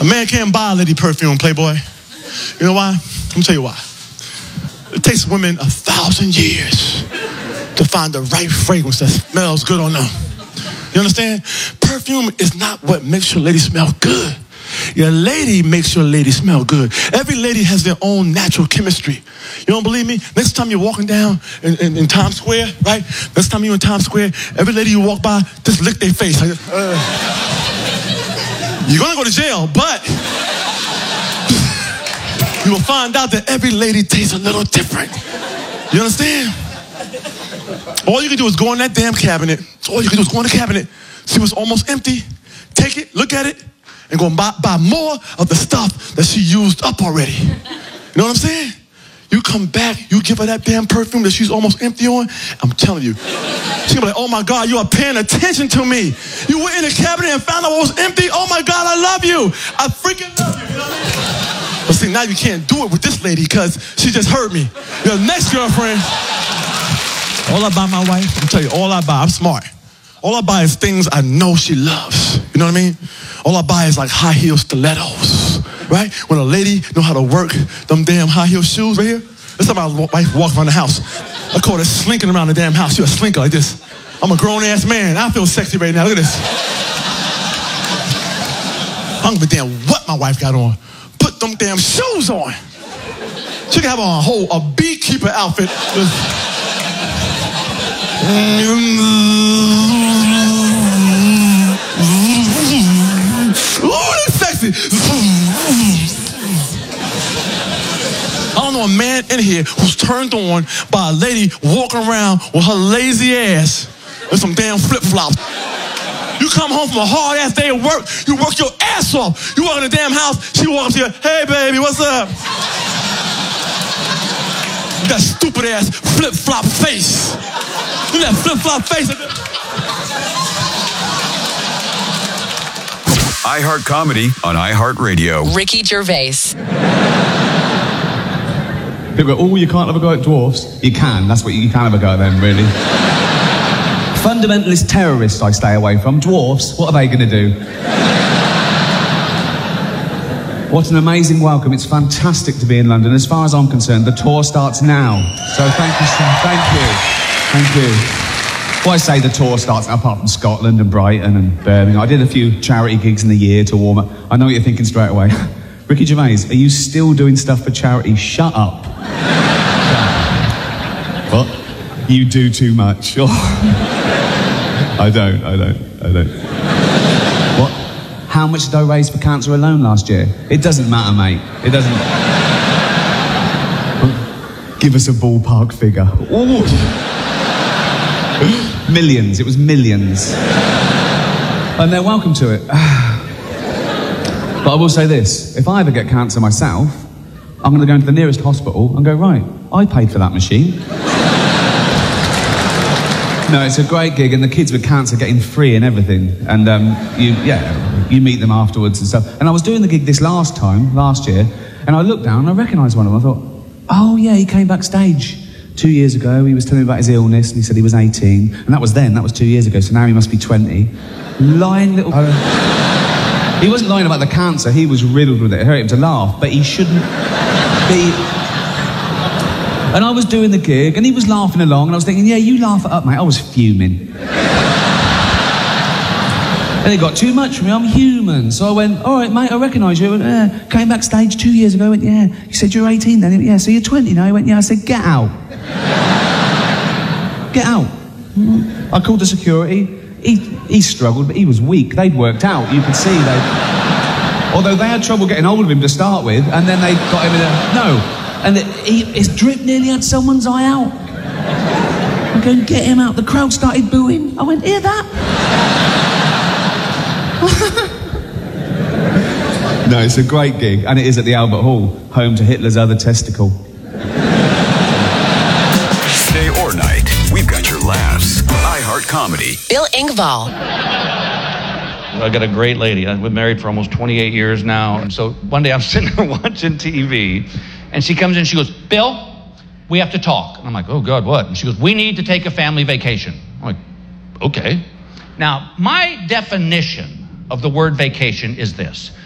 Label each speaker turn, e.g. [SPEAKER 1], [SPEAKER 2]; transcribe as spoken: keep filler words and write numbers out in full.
[SPEAKER 1] A man can't buy a lady perfume, Playboy. You know why? Let me tell you why. It takes women a thousand years to find the right fragrance that smells good on them. You understand? Perfume is not what makes your lady smell good. Your lady makes your lady smell good. Every lady has their own natural chemistry. You don't believe me? Next time you're walking down in, in, in Times Square, right? Next time you're in Times Square, every lady you walk by, just lick their face. Like, uh, you're gonna go to jail, but you will find out that every lady tastes a little different. You understand? All you can do is go in that damn cabinet. All you can do is go in the cabinet, see what's almost empty, take it, look at it, and go and buy, buy more of the stuff that she used up already. You know what I'm saying? You come back, you give her that damn perfume that she's almost empty on, I'm telling you. She's gonna be like, oh my God, you are paying attention to me. You went in the cabinet and found out what was empty. Oh my God, I love you. I freaking love you. You know what I mean? But see, now you can't do it with this lady because she just heard me. Your next girlfriend, all I buy my wife, I'm telling you, all I buy, I'm smart. All I buy is things I know she loves. You know what I mean? All I buy is like high heel stilettos, right? When a lady know how to work them damn high heel shoes right here. This time my wife walks around the house. I call her slinking around the damn house. She a slinker like this. I'm a grown ass man. I feel sexy right now. Look at this. I don't give a damn what my wife got on. Put them damn shoes on. She can have on a whole, a beekeeper outfit. Ooh, that's sexy. I don't know a man in here who's turned on by a lady walking around with her lazy ass and some damn flip-flops. You come home from a hard-ass day of work, you work your ass off. You walk in the damn house, she walks up to you, hey, baby, what's up? That stupid-ass flip-flop face. Look at that flip-flop face.
[SPEAKER 2] iHeart Comedy on iHeartRadio.
[SPEAKER 3] Ricky Gervais.
[SPEAKER 4] People go, oh, you can't have a go at dwarfs. You can. That's what you, you can have a go at them, really. Fundamentalist terrorists I stay away from. Dwarfs, what are they going to do? What an amazing welcome. It's fantastic to be in London. As far as I'm concerned, the tour starts now. So thank you, sir. Thank you. Thank you. Well, I say the tour starts apart from Scotland and Brighton and Birmingham. I did a few charity gigs in the year to warm up. I know what you're thinking straight away. Ricky Gervais, are you still doing stuff for charity? Shut up. What? You do too much. Oh. I don't, I don't, I don't. What? How much did I raise for cancer alone last year? It doesn't matter, mate. It doesn't. Give us a ballpark figure. Ooh. Millions. It was millions. And they're welcome to it. But I will say this. If I ever get cancer myself, I'm going to go into the nearest hospital and go, right, I paid for that machine. No, it's a great gig, and the kids with cancer get in free and everything. And, um, you, yeah, you meet them afterwards and stuff. And I was doing the gig this last time, last year, and I looked down and I recognised one of them. I thought, oh, yeah, he came backstage two years ago. He was telling me about his illness, and he said he was eighteen. And that was then, that was two years ago, so now he must be twenty. Lying little... Uh, he wasn't lying about the cancer, he was riddled with it. It hurt him to laugh, but he shouldn't be... And I was doing the gig, and he was laughing along, and I was thinking, yeah, you laugh it up, mate. I was fuming. And it got too much for me. I'm human. So I went, all right, mate, I recognise you. I went, eh. Came backstage two years ago. I went, yeah. He said, you're eighteen then? He went, yeah, so you're twenty now? He went, yeah. I said, get out. Get out. I called the security. He, he struggled, but he was weak. They'd worked out. You could see they... Although they had trouble getting hold of him to start with, and then they got him in a... No. And it, he, his drip nearly had someone's eye out. I go, get him out. The crowd started booing. I went, hear that? No, it's a great gig, and it is at the Albert Hall, home to Hitler's other testicle.
[SPEAKER 2] Day or night, we've got your laughs. iHeart Comedy.
[SPEAKER 3] Bill Engvall.
[SPEAKER 5] I got a great lady. I've been married for almost twenty-eight years now. And so one day I'm sitting there watching T V, and she comes in, she goes, Bill, we have to talk. And I'm like, oh God, what? And she goes, we need to take a family vacation. I'm like, okay. Now, my definition of the word vacation is this.